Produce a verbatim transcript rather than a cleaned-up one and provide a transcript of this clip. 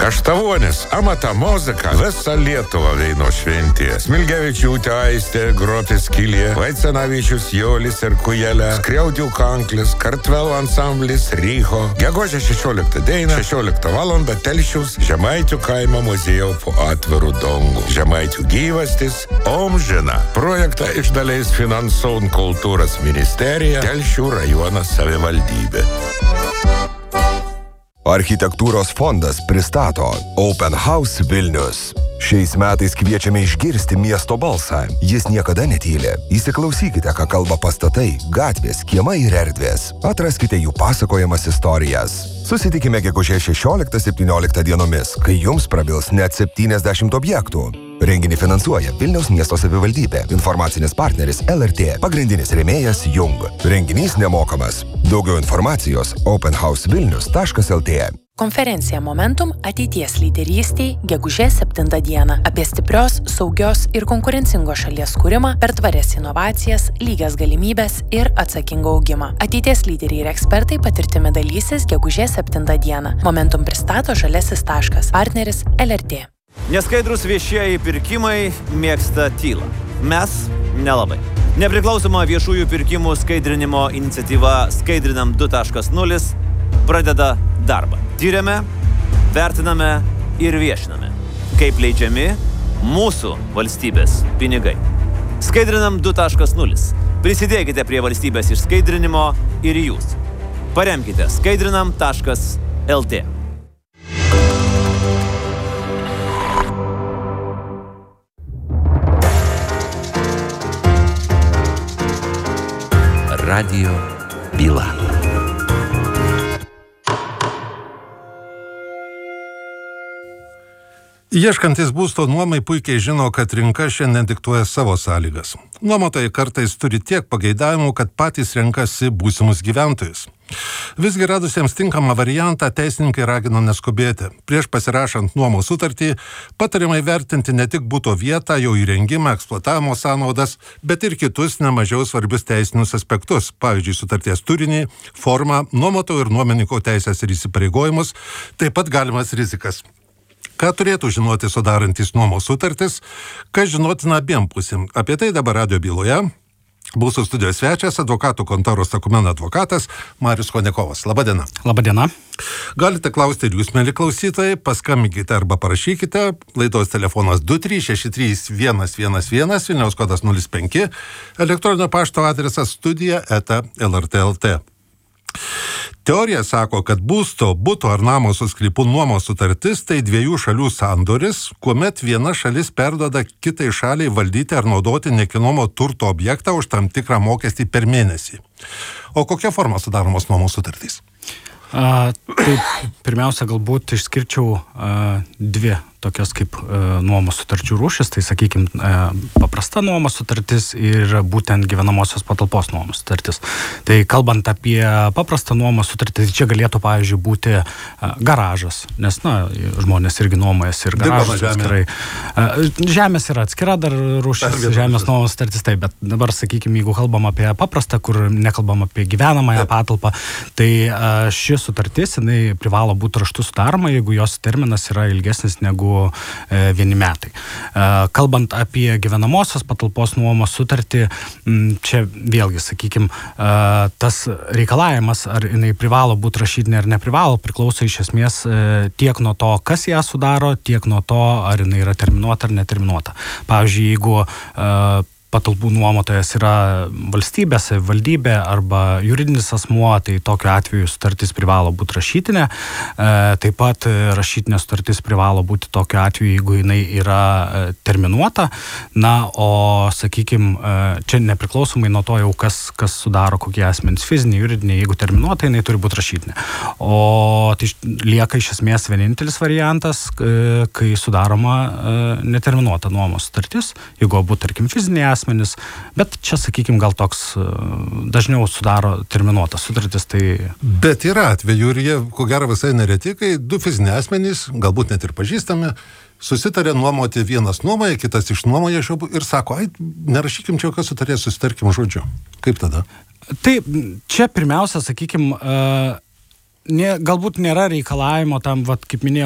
Aštuonis amata muzika visą Lietuvą Veino šventė. Smilgevičiūtė Aistė, Gropis Kilė, Vaicenavičius Jolis ir Kujelė, Skriaudių Kanklis, Kartvelų ansamblis Ryho. Gegužės šešioliktą dieną, šešioliktą valandą Telšiaus Žemaičių kaimo muziejų po atvirų dangų. Žemaičių gyvastis Omžina. Projektą išdaliais finansuojant kultūros ministerija, Telšių rajono savivaldybė. Architektūros fondas pristato Open House Vilnius. Šiais metais kviečiame išgirsti miesto balsą. Jis niekada netyli. Įsiklausykite, ką kalba pastatai, gatvės, kiemai ir erdvės. Atraskite jų pasakojamas istorijas. Susitikime gegužės šešioliktą septynioliktą dienomis, kai jums prabils net septyniasdešimt objektų. Renginį finansuoja Vilniaus miesto savivaldybė, informacinis partneris L R T, pagrindinis rėmėjas Jung. Renginys nemokamas. Daugiau informacijos open house vilnius taškas l t. Konferencija Momentum ateities lyderystei gegužės septintą dieną apie stiprios, saugios ir konkurencingos šalies kūrimą per tvarias inovacijas, lygias galimybės ir atsakingą augimą. Ateities lyderiai ir ekspertai patirtimi dalysis gegužės septintą dieną. Momentum pristato Žaliasis taškas, partneris L R T. Neskaidrus viešieji pirkimai mėgsta tylą. Mes nelabai. Nepriklausoma viešųjų pirkimų skaidrinimo iniciatyva Skaidrinam du taškas nulis pradeda darbą. Tyrėme, vertiname ir viešiname, kaip leidžiami mūsų valstybės pinigai. Skaidrinam du taškas nulis. Prisidėkite prie valstybės išskaidrinimo ir jūs. Paremkite skaidrinam taškas l t. Radio byla. Ieškantis būsto nuomai puikiai žino, kad rinka šiandien diktuoja savo sąlygas. Nuomotojai kartais turi tiek pageidavimų, kad patys renkasi būsimus gyventojus. Visgi radusiems tinkamą variantą teisininkai ragino neskubėti. Prieš pasirašant nuomos sutartį patariama įvertinti ne tik buto vietą, jo įrengimą, eksploatavimo sąnaudas, bet ir kitus nemažiau svarbius teisinius aspektus, pavyzdžiui, sutarties turinį, formą, nuomotojo ir nuomininko teisės ir įsipareigojimus, taip pat galimas rizikas. Ką turėtų žinoti sudarantys nuomos sutartis, kas žinotina abiem pusėm. Apie tai dabar radijo byloje. Mūsų studijos svečias, advokatų kontoros Takumen advokatas Marius Konekovas. Labadiena. Labadiena. Galite klausti ir jūs, mieli klausytojai, paskambinkite arba parašykite. Laidos telefonas du trys šeši trys vienas vienas vienas, Vilniaus kodas nulis penki, elektroninio pašto adresas studija eta l r t taškas l t. Teorija sako, kad būsto, buto ar namo su sklypu nuomos sutartis tai dviejų šalių sandoris, kuomet viena šalis perduoda kitai šaliai valdyti ar naudoti nekilnojamo turto objektą už tam tikrą mokestį per mėnesį. O kokia forma sudaromos nuomos sutartys? A, taip, pirmiausia, galbūt išskirčiau a, dvi tokios kaip a, nuomos sutarčių rūšis, tai sakykime paprasta nuomos sutartis ir būtent gyvenamosios patalpos nuomos sutartis. Tai kalbant apie paprastą nuomos sutartį, čia galėtų, pavyzdžiui, būti a, garažas, nes, na, žmonės irgi nuomojas ir garažas atskirai. A, žemės yra atskira dar rūšis, žemės nuomos sutartis, taip, bet dabar, sakykime, jeigu kalbam apie paprastą, kur nekalbam apie gyvenamąją patalpą, tai a, ši sutartis, jinai privalo būti raštu sudaroma, jeigu jos terminas yra ilgesnis negu e, vieni metai. E, kalbant apie gyvenamosios patalpos nuomos sutartį, m, čia vėlgi, sakykime, e, tas reikalavimas, ar jinai privalo būti rašytinė ar neprivalo, priklauso iš esmės e, tiek nuo to, kas ją sudaro, tiek nuo to, ar jinai yra terminuota ar neterminuota. Pavyzdžiui, jeigu e, patalpų nuomotojas yra valstybė, savivaldybė arba juridinis asmuo, tai tokiu atveju sutartis privalo būti rašytinė. E, taip pat rašytinė sutartis privalo būti tokiu atveju, jeigu jinai yra e, terminuota. Na, o, sakykime, e, čia nepriklausomai nuo to jau, kas, kas sudaro kokie asmenys fiziniai, juridiniai, jeigu terminuota, jinai turi būti rašytinė. O tai lieka iš esmės vienintelis variantas, e, kai sudaroma e, neterminuota nuomos sutartis, jeigu būtų, tarkim, fiziniai asmenys, bet čia, sakykime, gal toks dažniau sudaro terminuotas sutartis, tai... Bet yra atveju ir jie, ko gero, visai nereti, kai du fiziniai asmenys, galbūt net ir pažįstami, susitarė nuomoti, vienas nuomoja, kitas išnuomoja ir sako, ai, nerašykim čia jokios sutarties, susitarkim žodžiu. Kaip tada? Tai čia pirmiausia, sakykime, ne, galbūt nėra reikalavimo tam, vat, kaip minėjau,